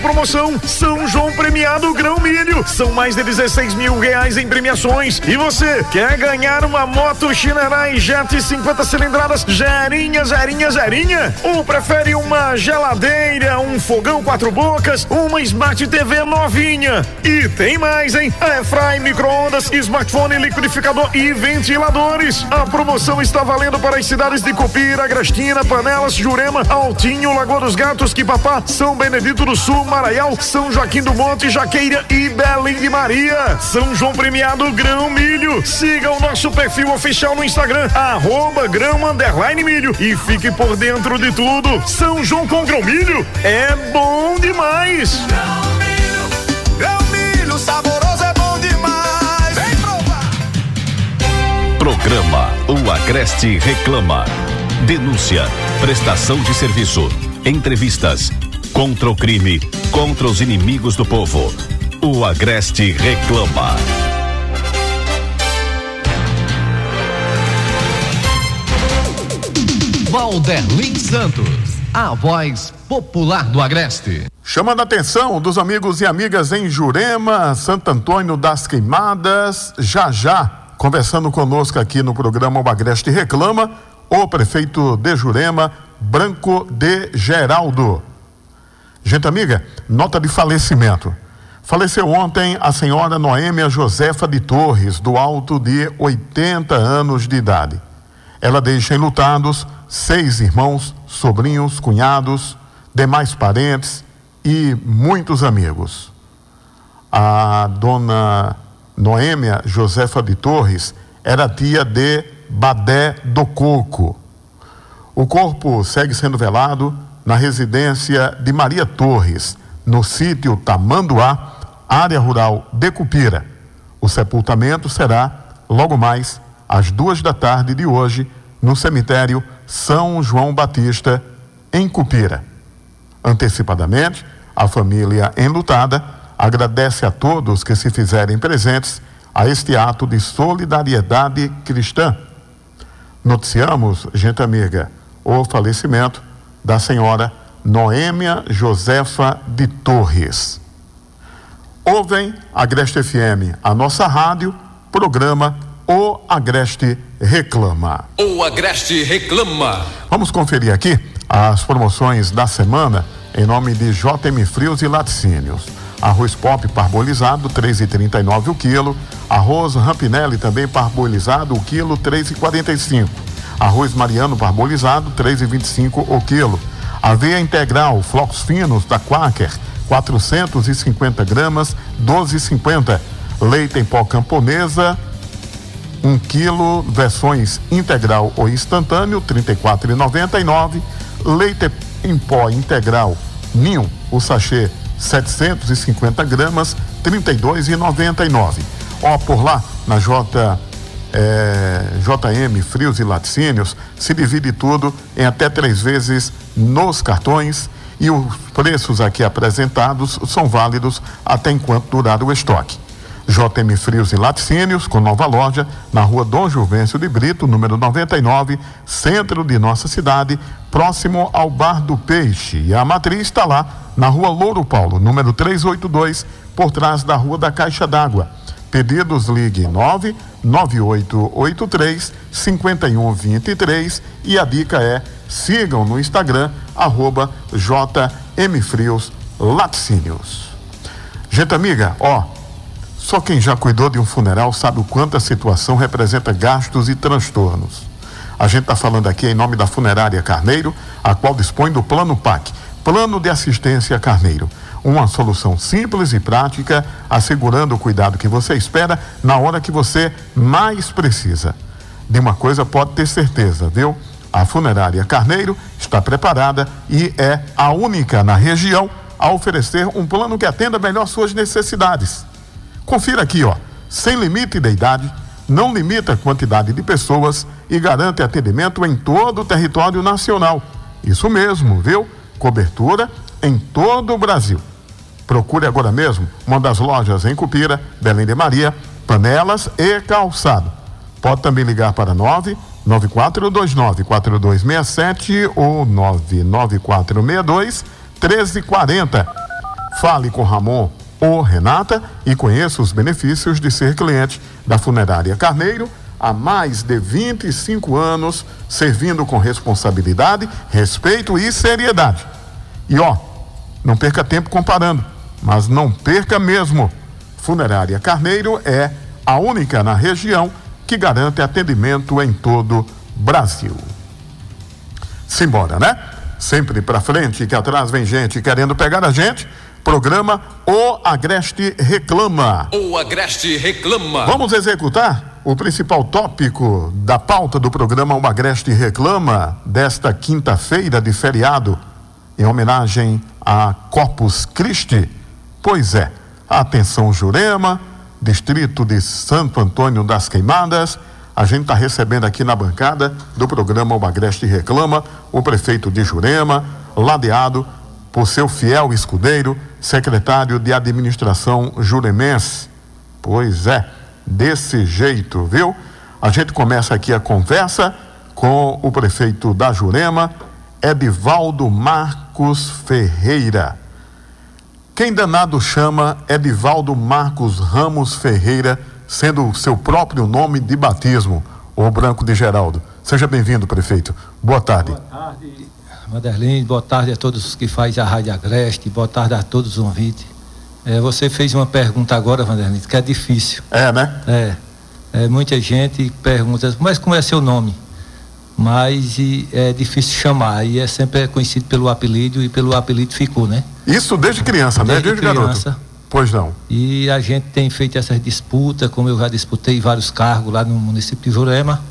promoção. São João Premiado Grão Milho. São mais de 16 mil reais em premiações. E você quer ganhar uma moto Shinerai Jet 50 cilindradas zerinha? Ou prefere uma geladeira, um fogão 4 bocas, uma Smart TV novinha? E tem mais, hein? Airfry, micro-ondas, smartphone, liquidificador e ventiladores. A promoção está valendo para as cidades de Cupira, Agrestina, Panelas, Jurema, Altinho, Lagoa dos Gatos, Quipapá, São Benedito do Sul, Maraial, São Joaquim do Monte, Jaqueira e Belém de Maria. São João Premiado Grão Milho. Siga o nosso perfil oficial no Instagram, @grão_milho, e fique por dentro de tudo. São João com Grão Milho é bom demais. Grão Milho saboroso é bom demais. Vem provar. Programa O Agreste Reclama. Denúncia, prestação de serviço, entrevistas, contra o crime, contra os inimigos do povo. O Agreste Reclama. Valderlin Santos, a voz popular do Agreste. Chamando a atenção dos amigos e amigas em Jurema, Santo Antônio das Queimadas, já, conversando conosco aqui no programa O Agreste Reclama, o prefeito de Jurema, Branco de Geraldo. Gente amiga, nota de falecimento. Faleceu ontem a senhora Noêmia Josefa de Torres, do alto de 80 anos de idade. Ela deixa enlutados 6 irmãos, sobrinhos, cunhados, demais parentes e muitos amigos. A dona Noêmia Josefa de Torres era tia de Badé do Coco. O corpo segue sendo velado na residência de Maria Torres, no sítio Tamanduá, área rural de Cupira. O sepultamento será logo mais às 2h de hoje, no cemitério São João Batista, em Cupira. Antecipadamente, a família enlutada agradece a todos que se fizerem presentes a este ato de solidariedade cristã. Noticiamos, gente amiga, o falecimento da senhora Noêmia Josefa de Torres. Ouvem Agreste FM, a nossa rádio, programa O Agreste Reclama. O Agreste Reclama. Vamos conferir aqui as promoções da semana em nome de JM Frios e Laticínios. Arroz pop parbolizado, R$ 3,39 o quilo. Arroz Rampinelli também parbolizado, o quilo, R$ 3,45. Arroz Mariano parbolizado, R$ 3,25 o quilo. Aveia integral, flocos finos da Quaker, 450 gramas, R$ 12,50. Leite em pó camponesa, 1 quilo, versões integral ou instantâneo, R$ 34,99. Leite em pó integral Ninho, o sachê, 750 gramas, R$ 32,99. Ó, por lá, na JM Frios e Laticínios, se divide tudo em até 3 vezes nos cartões e os preços aqui apresentados são válidos até enquanto durar o estoque. JM Frios e Laticínios, com nova loja na rua Dom Juvencio de Brito, número 99, centro de nossa cidade, próximo ao Bar do Peixe. E a matriz está lá na rua Louro Paulo, número 382, por trás da rua da Caixa d'Água. Pedidos, ligue 99883-5123 e a dica é: sigam no Instagram @JM Frios Laticínios. Gente amiga, ó, só quem já cuidou de um funeral sabe o quanto a situação representa gastos e transtornos. A gente está falando aqui em nome da Funerária Carneiro, a qual dispõe do Plano PAC, Plano de Assistência Carneiro. Uma solução simples e prática, assegurando o cuidado que você espera na hora que você mais precisa. De uma coisa pode ter certeza, viu? A Funerária Carneiro está preparada e é a única na região a oferecer um plano que atenda melhor suas necessidades. Confira aqui, ó, sem limite de idade, não limita a quantidade de pessoas e garante atendimento em todo o território nacional. Isso mesmo, viu? Cobertura em todo o Brasil. Procure agora mesmo uma das lojas em Cupira, Belém de Maria, Panelas e Calçado. Pode também ligar para 99429-4267 ou 99462-1340. Fale com Ramon ou Renata e conheça os benefícios de ser cliente da Funerária Carneiro há mais de 25 anos, servindo com responsabilidade, respeito e seriedade. E não perca tempo comparando, mas não perca mesmo. Funerária Carneiro é a única na região que garante atendimento em todo Brasil. Simbora, né? Sempre pra frente, que atrás vem gente querendo pegar a gente. Programa O Agreste Reclama. O Agreste Reclama. Vamos executar o principal tópico da pauta do programa O Agreste Reclama desta quinta-feira de feriado, em homenagem a Corpus Christi. Pois é, atenção Jurema, distrito de Santo Antônio das Queimadas. A gente está recebendo aqui na bancada do programa O Agreste Reclama o prefeito de Jurema, ladeado por seu fiel escudeiro, secretário de administração juremense. Pois é, desse jeito, viu? A gente começa aqui a conversa com o prefeito da Jurema, Edivaldo Marcos Ferreira. Quem danado chama Edivaldo Marcos Ramos Ferreira, sendo o seu próprio nome de batismo, o Branco de Geraldo? Seja bem-vindo, prefeito. Boa tarde. Boa tarde, Vanderlei. Boa tarde a todos os que fazem a Rádio Agreste. Boa tarde a todos os ouvintes. Você fez uma pergunta agora, Vanderlei, que é difícil. É, né? Muita gente pergunta, mas como é seu nome? Mas é difícil chamar, e sempre conhecido pelo apelido, e pelo apelido ficou, né? Isso desde criança, né? Desde criança. Garoto. Pois não. E a gente tem feito essas disputas, como eu já disputei vários cargos lá no município de Jurema.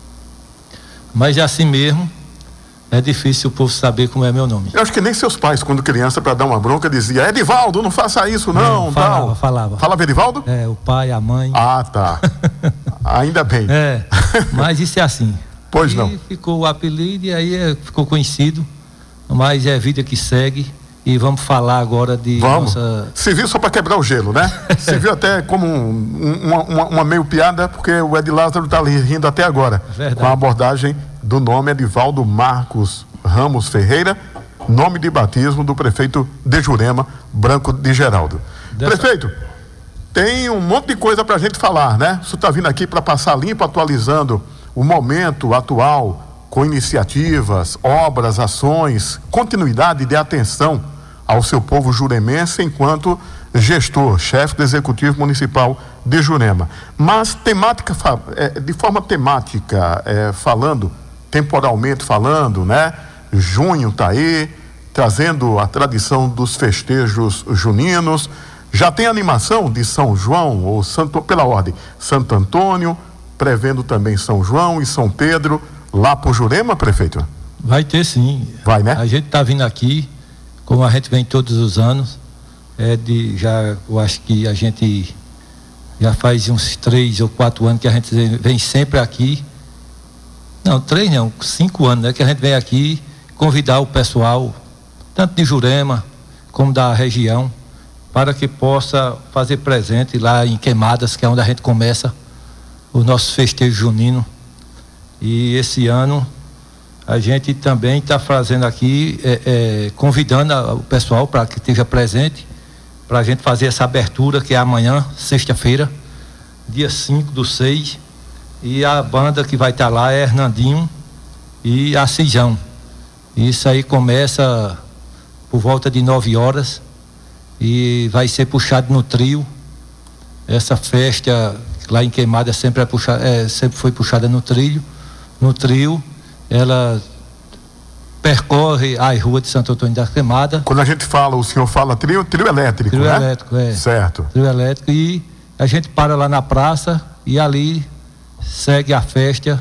Mas assim mesmo, é difícil o povo saber como é meu nome. Eu acho que nem seus pais, quando criança, para dar uma bronca, dizia: Edivaldo, não faça isso não. Falava. Falava Edivaldo? O pai, a mãe. Ah, tá. Ainda bem. Mas isso é assim. Pois não. E ficou o apelido e aí ficou conhecido, mas é a vida que segue. E vamos falar agora de Se viu só para quebrar o gelo, né? Se viu até como uma meio piada, porque o Ed Lázaro está rindo até agora. Verdade. Com a abordagem do nome Edivaldo Marcos Ramos Ferreira, nome de batismo do prefeito de Jurema, Branco de Geraldo. Prefeito, tem um monte de coisa para a gente falar, né? Você está vindo aqui para passar limpo, atualizando o momento atual, com iniciativas, obras, ações, continuidade de atenção ao seu povo juremense enquanto gestor, chefe do Executivo Municipal de Jurema. Mas de forma temática, falando, temporalmente falando, né? Junho está aí, trazendo a tradição dos festejos juninos. Já tem animação de São João, ou pela ordem, Santo Antônio, prevendo também São João e São Pedro, lá por Jurema, prefeito? Vai ter, sim. Vai, né? A gente está vindo aqui, como a gente vem todos os anos, eu acho que a gente já faz uns 3 ou 4 anos que a gente vem sempre aqui. Não, 3 não, 5 anos, né? Que a gente vem aqui convidar o pessoal, tanto de Jurema como da região, para que possa fazer presente lá em Queimadas, que é onde a gente começa o nosso festejo junino. E esse ano a gente também está fazendo aqui, convidando o pessoal para que esteja presente, para a gente fazer essa abertura, que é amanhã, sexta-feira, dia 5/6, e a banda que vai estar lá é Hernandinho e a Cijão. Isso aí começa por volta de 9 horas e vai ser puxado no trio. Essa festa lá em Queimada sempre foi puxada no trio. No trio, ela percorre as ruas de Santo Antônio das Queimadas. Quando a gente fala, o senhor fala trio elétrico, trio, né? Trio elétrico, Certo. Trio elétrico, e a gente para lá na praça e ali segue a festa,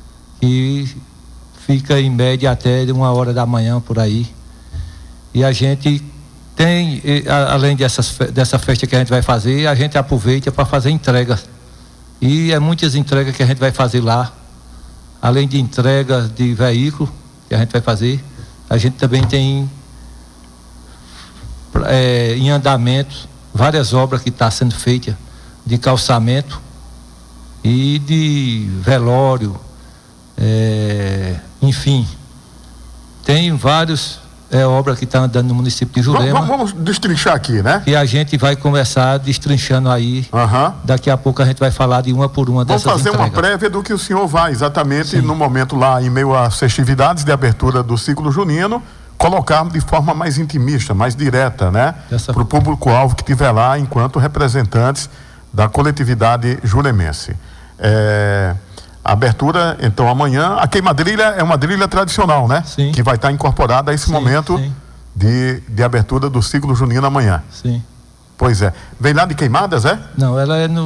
e fica em média até 1h da manhã por aí. E a gente tem, além dessa festa que a gente vai fazer, a gente aproveita para fazer entregas. E muitas entregas que a gente vai fazer lá. Além de entregas de veículo que a gente vai fazer, a gente também tem em andamento várias obras que estão sendo feitas de calçamento e de velório, enfim, tem vários é obra que está andando no município de Jurema. Vamos destrinchar aqui, né? E a gente vai começar destrinchando aí. Daqui a pouco a gente vai falar de uma por uma dessas entregas. Vamos fazer uma prévia do que o senhor vai exatamente no momento lá, em meio às festividades de abertura do ciclo junino, colocar de forma mais intimista, mais direta, né? Para o público-alvo que estiver lá enquanto representantes da coletividade juremense. A abertura, então, amanhã, a queimadrilha é uma trilha tradicional, né? Sim. Que vai estar incorporada a esse momento de abertura do ciclo junino amanhã. Sim. Pois é. Vem lá de Queimadas, é? Não, ela é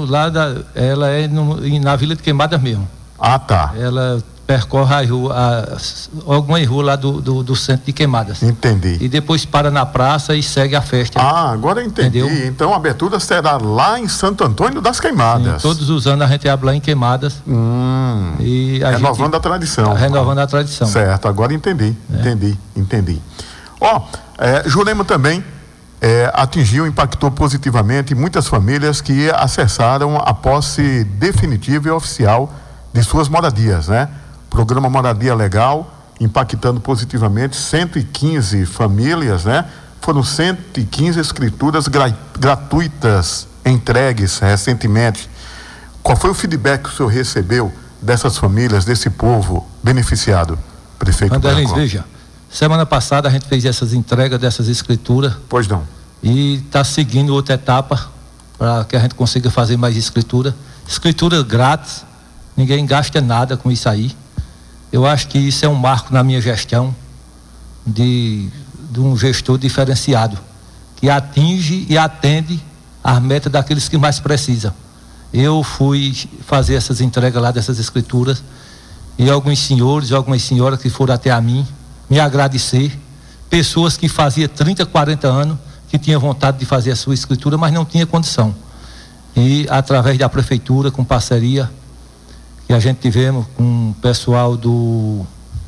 na Vila de Queimadas mesmo. Ah, tá. Ela percorre algumas ruas lá do centro de Queimadas. Entendi. E depois para na praça e segue a festa. Agora eu entendi. Entendeu? Então a abertura será lá em Santo Antônio das Queimadas. Sim, todos os anos a gente abre lá em Queimadas. E renovando a tradição. Renovando a tradição. Certo, agora entendi. Entendi. Jurema também impactou positivamente muitas famílias que acessaram a posse definitiva e oficial de suas moradias, né? Programa Moradia Legal, impactando positivamente 115 famílias, né? Foram 115 escrituras gratuitas entregues recentemente. Qual foi o feedback que o senhor recebeu dessas famílias, desse povo beneficiado, prefeito Branco? Veja, semana passada a gente fez essas entregas dessas escrituras. Pois não. E está seguindo outra etapa para que a gente consiga fazer mais escritura. Escritura grátis, ninguém gasta nada com isso aí. Eu acho que isso é um marco na minha gestão de um gestor diferenciado, que atinge e atende as metas daqueles que mais precisam. Eu fui fazer essas entregas lá dessas escrituras e alguns senhores e algumas senhoras que foram até a mim me agradecer, pessoas que faziam 30, 40 anos que tinham vontade de fazer a sua escritura, mas não tinha condição. E através da prefeitura, com parceria que a gente tivemos com o pessoal do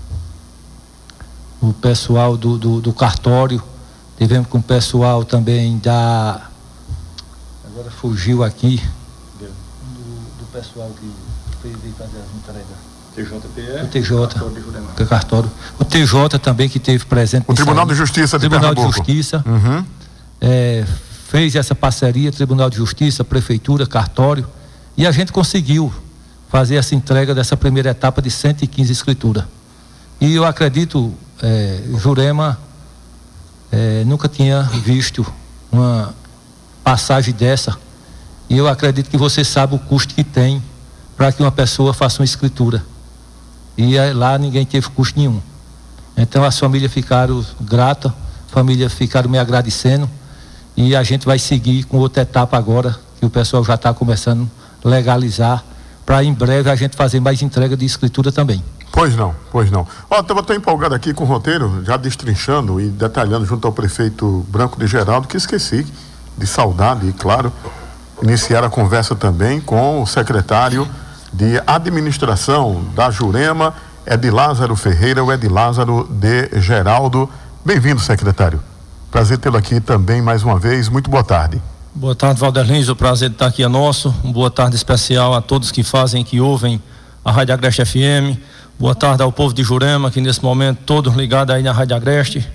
cartório, tivemos com o pessoal também agora fugiu aqui, do pessoal que veio fazer as entregas. O cartório. O TJ também que teve presente. O Tribunal de Justiça de Pernambuco. Tribunal de Justiça. Fez essa parceria, Tribunal de Justiça, Prefeitura, cartório, e a gente conseguiu fazer essa entrega dessa primeira etapa de 115 escrituras. E eu acredito, Jurema nunca tinha visto uma passagem dessa, e eu acredito que você sabe o custo que tem para que uma pessoa faça uma escritura. E lá ninguém teve custo nenhum. Então as famílias ficaram gratas, famílias ficaram me agradecendo, e a gente vai seguir com outra etapa agora, que o pessoal já está começando a legalizar, para em breve a gente fazer mais entrega de escritura também. Pois não. Estou empolgado aqui com o roteiro, já destrinchando e detalhando junto ao prefeito Branco de Geraldo, que esqueci de saudar e, claro, iniciar a conversa também com o secretário de administração da Jurema, Edilázaro Ferreira, o Edilázaro de Geraldo. Bem-vindo, secretário. Prazer tê-lo aqui também mais uma vez. Muito boa tarde. Boa tarde, Valder Lins. O prazer de estar aqui é nosso. Boa tarde especial a todos que ouvem a Rádio Agreste FM. Boa tarde ao povo de Jurema, que nesse momento todos ligados aí na Rádio Agreste.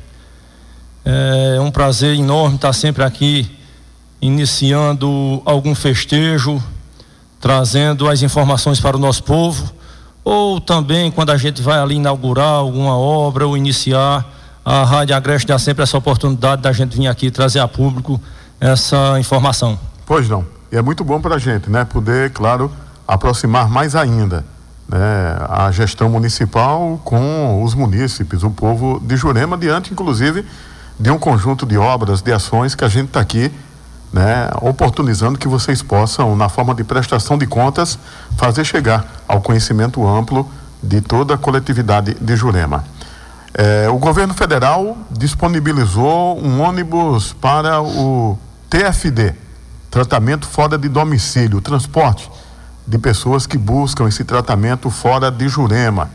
É um prazer enorme estar sempre aqui, iniciando algum festejo, trazendo as informações para o nosso povo, ou também quando a gente vai ali inaugurar alguma obra ou iniciar, a Rádio Agreste dá sempre essa oportunidade da gente vir aqui trazer a público essa informação. Pois não, e é muito bom para a gente, né? Poder, claro, aproximar mais ainda, né? A gestão municipal com os munícipes, o povo de Jurema, diante inclusive de um conjunto de obras, de ações que a gente está aqui, né, oportunizando que vocês possam, na forma de prestação de contas, fazer chegar ao conhecimento amplo de toda a coletividade de Jurema. O governo federal disponibilizou um ônibus para o TFD, tratamento fora de domicílio, transporte de pessoas que buscam esse tratamento fora de Jurema.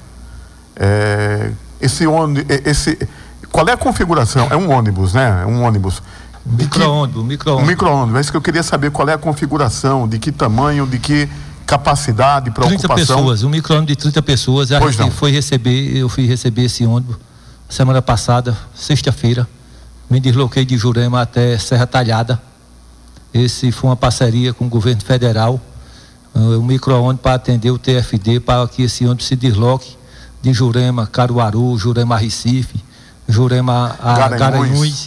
Qual é a configuração? É um ônibus, né? É um ônibus. Micro-ônibus. É isso que eu queria saber, qual é a configuração, de que tamanho, de que capacidade para ocupação. 30 pessoas, um micro-ônibus de 30 pessoas. Eu fui receber esse ônibus semana passada, sexta-feira, me desloquei de Jurema até Serra Talhada. Esse foi uma parceria com o governo federal, um micro-ônibus para atender o TFD, para que esse ônibus se desloque de Jurema, Caruaru, Jurema, Recife, Jurema a Garanhuns.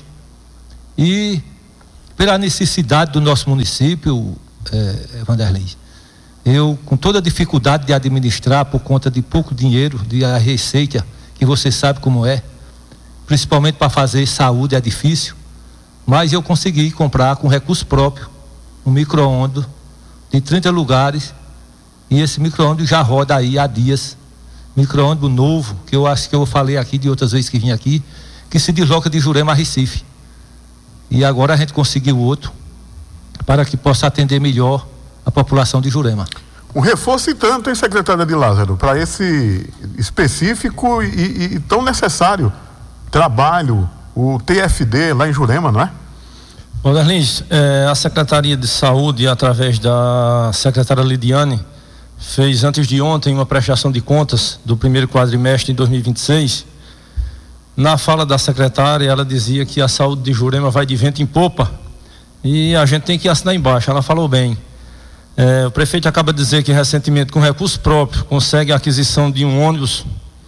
E pela necessidade do nosso município, Vanderlei, eu, com toda a dificuldade de administrar por conta de pouco dinheiro, de a receita, que você sabe como é, principalmente para fazer saúde é difícil, mas eu consegui comprar com recurso próprio um micro-ônibus de 30 lugares, e esse micro-ônibus já roda aí há dias, micro-ônibus novo, que eu acho que eu falei aqui de outras vezes que vim aqui, que se desloca de Jurema a Recife. E agora a gente conseguiu outro, para que possa atender melhor a população de Jurema. Um reforço e tanto, hein, secretária de Lázaro, para esse específico e tão necessário trabalho, o TFD lá em Jurema, não é? Vanderlins, a Secretaria de Saúde, através da secretária Lidiane, fez antes de ontem uma prestação de contas do primeiro quadrimestre de 2026. Na fala da secretária, ela dizia que a saúde de Jurema vai de vento em popa e a gente tem que assinar embaixo. Ela falou bem. O prefeito acaba de dizer que recentemente, com recurso próprio, consegue a aquisição de um ônibus.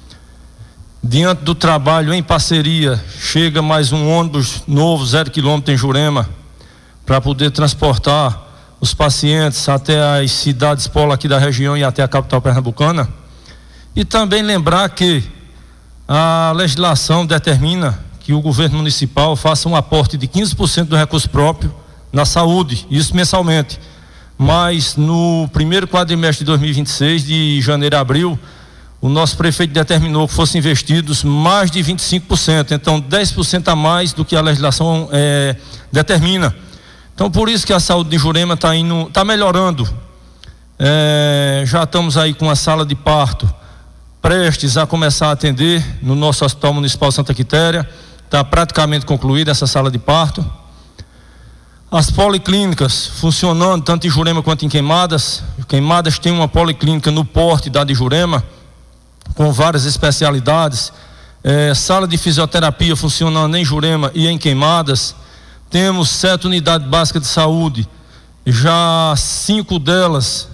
Diante do trabalho em parceria, chega mais um ônibus novo, 0 quilômetro em Jurema, para poder transportar os pacientes até as cidades polo aqui da região e até a capital pernambucana. E também lembrar que a legislação determina que o governo municipal faça um aporte de 15% do recurso próprio na saúde, isso mensalmente. Mas no primeiro quadrimestre de 2026, de janeiro a abril, o nosso prefeito determinou que fossem investidos mais de 25%, então 10% a mais do que a legislação determina. Então por isso que a saúde de Jurema está melhorando. Já estamos aí com a sala de parto prestes a começar a atender no nosso Hospital Municipal Santa Quitéria, está praticamente concluída essa sala de parto. As policlínicas funcionando tanto em Jurema quanto em Queimadas. Queimadas tem uma policlínica no porte da de Jurema, com várias especialidades, sala de fisioterapia funcionando em Jurema e em Queimadas. Temos 7 unidades básicas de saúde, já 6 delas,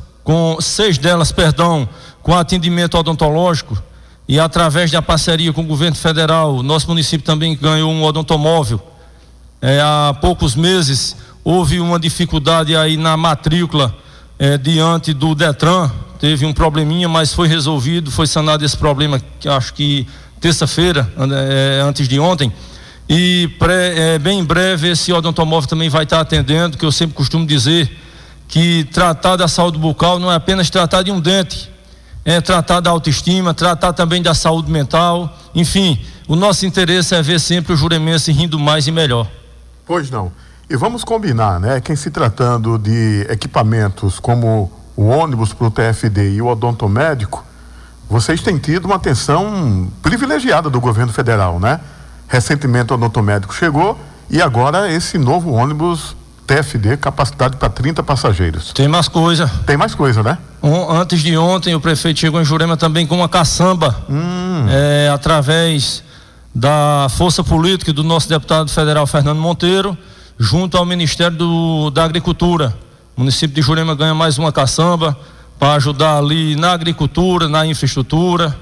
com atendimento odontológico, e através da parceria com o governo federal, nosso município também ganhou um odontomóvel. Há poucos meses houve uma dificuldade aí na matrícula diante do Detran, teve um probleminha, mas foi resolvido, foi sanado esse problema, que acho que terça-feira, antes de ontem, e bem em breve esse odontomóvel também vai estar atendendo, que eu sempre costumo dizer que tratar da saúde bucal não é apenas tratar de um dente, é tratar da autoestima, tratar também da saúde mental, enfim, o nosso interesse é ver sempre o juremense rindo mais e melhor. Pois não. E vamos combinar, né? Quem se tratando de equipamentos como o ônibus para o TFD e o odontomédico, vocês têm tido uma atenção privilegiada do governo federal, né? Recentemente o odontomédico chegou e agora esse novo ônibus TFD, capacidade para 30 passageiros. Tem mais coisa. Tem mais coisa, né? Antes de ontem o prefeito chegou em Jurema também com uma caçamba, através da força política do nosso deputado federal Fernando Monteiro, junto ao Ministério da Agricultura. O município de Jurema ganha mais uma caçamba para ajudar ali na agricultura, na infraestrutura,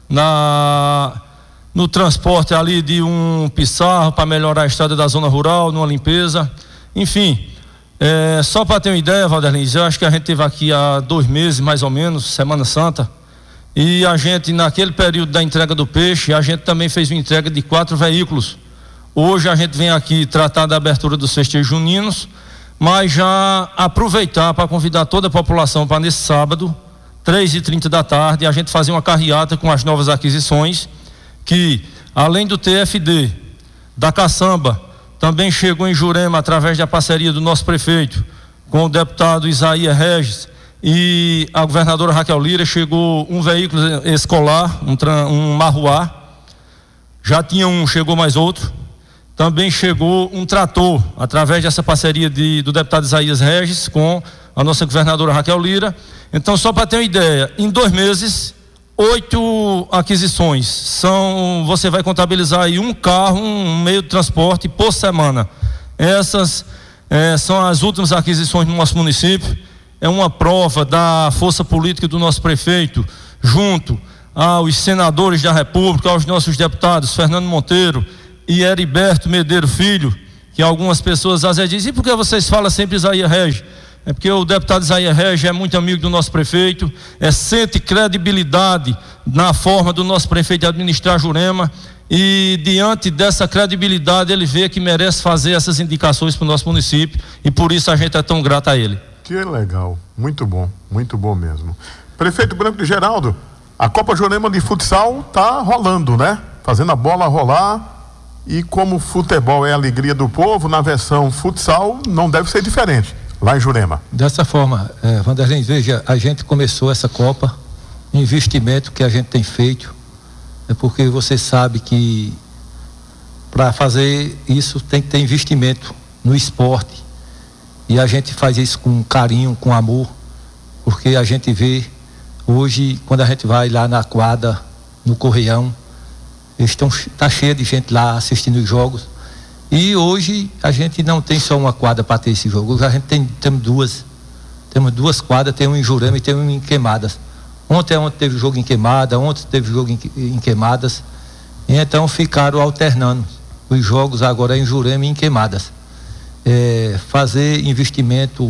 no transporte ali de um pissarro para melhorar a estrada da zona rural, numa limpeza. Enfim, só para ter uma ideia, Valderlins, eu acho que a gente teve aqui há 2 meses mais ou menos, Semana Santa, e a gente, naquele período da entrega do peixe, a gente também fez uma entrega de 4 veículos. Hoje a gente vem aqui tratar da abertura dos festejos juninos, mas já aproveitar para convidar toda a população para nesse sábado, 3h30 da tarde, a gente fazer uma carreata com as novas aquisições, que além do TFD, da caçamba, também chegou em Jurema através da parceria do nosso prefeito com o deputado Isaías Regis e a governadora Raquel Lira, chegou um veículo escolar, um marruá, já tinha um, chegou mais outro. Também chegou um trator, através dessa parceria do deputado Isaías Regis com a nossa governadora Raquel Lira. Então, só para ter uma ideia, em 2 meses, 8 aquisições. Você vai contabilizar aí um carro, um meio de transporte por semana. Essas são as últimas aquisições no nosso município. É uma prova da força política do nosso prefeito, junto aos senadores da República, aos nossos deputados Fernando Monteiro e Heriberto Medeiro Filho, que algumas pessoas às vezes dizem: e por que vocês falam sempre Isaías Regi? É porque o deputado Isaías Regi é muito amigo do nosso prefeito, sente credibilidade na forma do nosso prefeito de administrar Jurema, e diante dessa credibilidade ele vê que merece fazer essas indicações para o nosso município, e por isso a gente é tão grato a ele. Que legal, muito bom mesmo. Prefeito Branco de Geraldo, a Copa Jurema de Futsal tá rolando, né? Fazendo a bola rolar, e como futebol é a alegria do povo, na versão futsal não deve ser diferente lá em Jurema. Dessa forma, Vanderlei, veja, a gente começou essa Copa, investimento que a gente tem feito, porque você sabe que para fazer isso tem que ter investimento no esporte, e a gente faz isso com carinho, com amor, porque a gente vê hoje, quando a gente vai lá na quadra, no Correião, tá cheio de gente lá assistindo os jogos. E hoje a gente não tem só uma quadra para ter esse jogo. A gente temos duas quadras, tem uma em Jurema e tem uma em Queimadas. Ontem teve jogo em Queimada, ontem teve jogo em Queimadas. E então ficaram alternando os jogos agora em Jurema e em Queimadas. Fazer investimento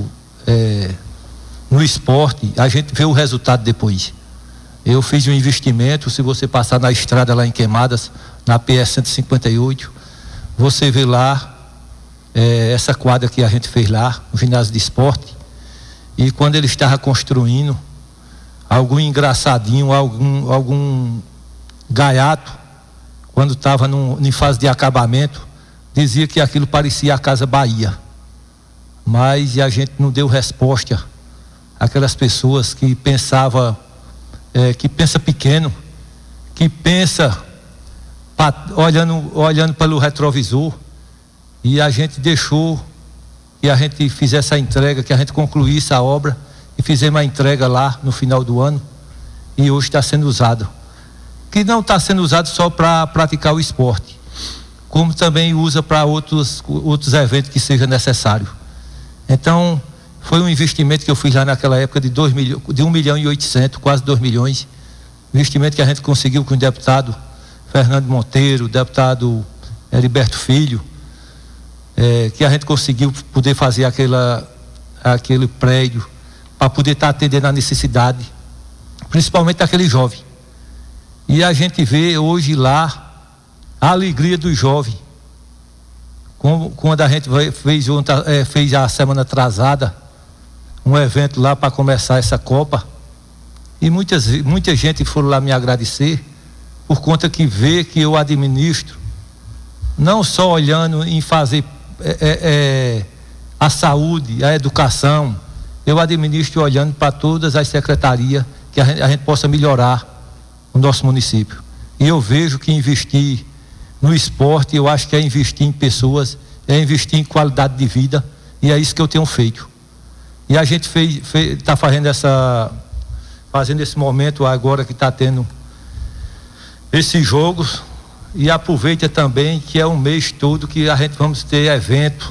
no esporte, a gente vê o resultado depois. Eu fiz um investimento, se você passar na estrada lá em Queimadas, na PS 158, você vê lá essa quadra que a gente fez lá, o ginásio de esporte, e quando ele estava construindo, algum engraçadinho, algum gaiato, quando estava em fase de acabamento, dizia que aquilo parecia a Casa Bahia. Mas a gente não deu resposta àquelas pessoas que pensa pequeno, que pensa olhando pelo retrovisor, e a gente deixou que a gente fizesse a entrega, que a gente concluísse a obra e fizemos a entrega lá no final do ano, e hoje está sendo usado. Que não está sendo usado só para praticar o esporte, como também usa para outros eventos que seja necessário. Então, foi um investimento que eu fiz lá naquela época de 1 milhão e 800, quase 2 milhões. Investimento que a gente conseguiu com o deputado Fernando Monteiro, o deputado Heriberto Filho, que a gente conseguiu poder fazer aquele prédio para poder estar atendendo a necessidade, principalmente daquele jovem. E a gente vê hoje lá a alegria do jovem. Quando a gente fez a semana atrasada um evento lá para começar essa Copa, e muita gente foram lá me agradecer, por conta que vê que eu administro, não só olhando em fazer a saúde, a educação, eu administro olhando para todas as secretarias, que a gente possa melhorar o nosso município. E eu vejo que investir no esporte, eu acho que é investir em pessoas, é investir em qualidade de vida, e é isso que eu tenho feito. E a gente está fazendo esse momento agora que está tendo esses jogos, e aproveita também que é um mês todo que a gente vamos ter evento,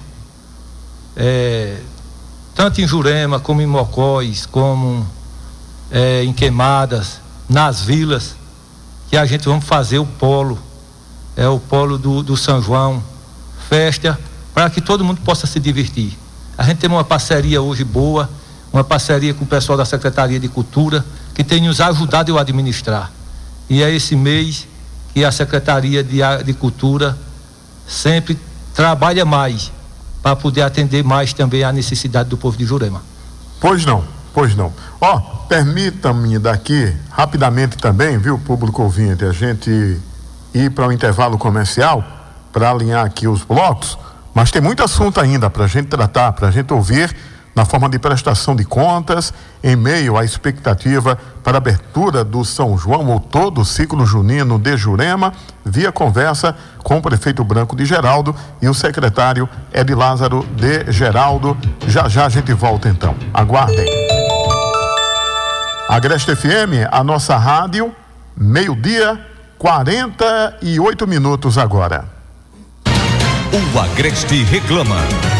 tanto em Jurema, como em Mocóis, como em Queimadas, nas vilas, que a gente vamos fazer o polo do São João, festa, para que todo mundo possa se divertir. A gente tem uma parceria hoje boa, uma parceria com o pessoal da Secretaria de Cultura, que tem nos ajudado a administrar. E é esse mês que a Secretaria de Cultura sempre trabalha mais para poder atender mais também a necessidade do povo de Jurema. Pois não. Permita-me daqui rapidamente também, viu, público ouvinte, a gente ir para o intervalo comercial para alinhar aqui os blocos, mas tem muito assunto ainda para a gente tratar, para a gente ouvir na forma de prestação de contas, em meio à expectativa para a abertura do São João ou todo o ciclo junino de Jurema, via conversa com o prefeito Branco de Geraldo e o secretário Edi Lázaro de Geraldo. Já a gente volta então. Aguardem. Agreste FM, a nossa rádio Meio-dia, 48 minutos agora. O Agreste reclama.